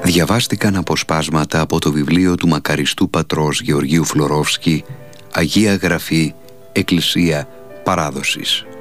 διαβάστηκαν αποσπάσματα από το βιβλίο του μακαριστού πατρός Γεωργίου Φλωρόφσκι «Αγία Γραφή, Εκκλησία, Παράδοσης».